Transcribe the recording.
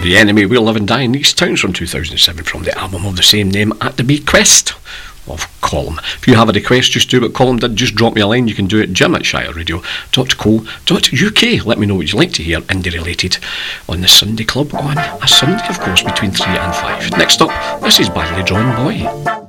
The Enemy Will Live and Die in These Towns from 2007 from the album of the same name, At the Bequest of Colm. If you have a request, just do what Colm did, just drop me a line. You can do it jim@shireradio.co.uk. Let me know what you'd like to hear indie related on the Sunday Club on a Sunday, of course, between 3 and 5. Next up, this is Badly Drawn Boy.